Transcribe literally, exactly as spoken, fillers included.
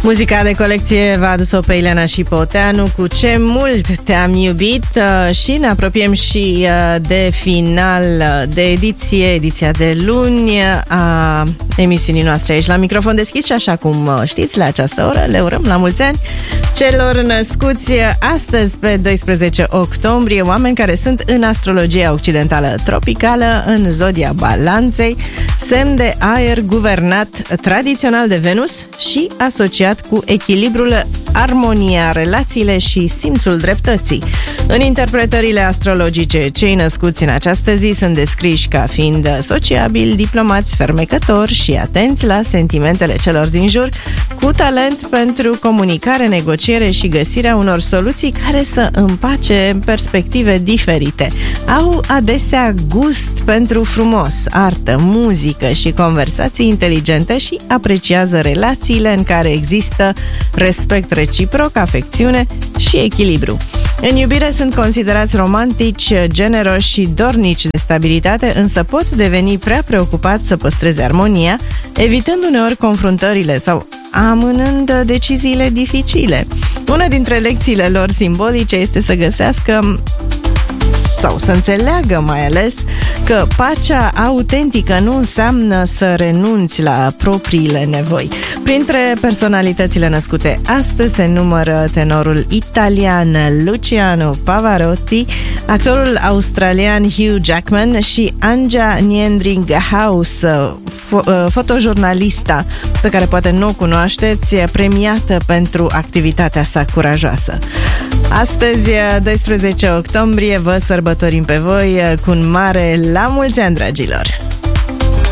Muzica de colecție v-a adus-o pe Ileana și Poteanu cu Ce mult te-am iubit și ne apropiem și de final de ediție, ediția de luni a emisiunii noastre aici la microfon deschis și așa cum știți, la această oră le urăm la mulți ani celor născuți astăzi pe doisprezece octombrie, oameni care sunt în astrologia occidentală tropicală, în zodia Balanței, semn de aer guvernat tradițional de Venus și asociat cu echilibrul, armonia, relațiile și simțul dreptății. În interpretările astrologice, cei născuți în această zi sunt descriși ca fiind sociabili, diplomați, fermecători și atenți la sentimentele celor din jur, cu talent pentru comunicare, negociere și găsirea unor soluții care să împace perspective diferite. Au adesea gust pentru frumos, artă, muzică și conversații inteligente și apreciază relațiile în care există respect reciproc, afecțiune și echilibru. În iubire sunt considerați romantici, generoși și dornici de stabilitate, însă pot deveni prea preocupați să păstreze armonia, evitând uneori confruntările sau amânând deciziile dificile. Una dintre lecțiile lor simbolice este să găsească sau să înțeleagă mai ales că pacea autentică nu înseamnă să renunți la propriile nevoi. Printre personalitățile născute astăzi se numără tenorul italian Luciano Pavarotti, actorul australian Hugh Jackman și Anja Niendringhaus, fotojurnalista pe care poate nu o cunoașteți, premiată pentru activitatea sa curajoasă. Astăzi, doisprezece octombrie, vă sărbătorim pe voi cu un mare la mulți ani, dragilor!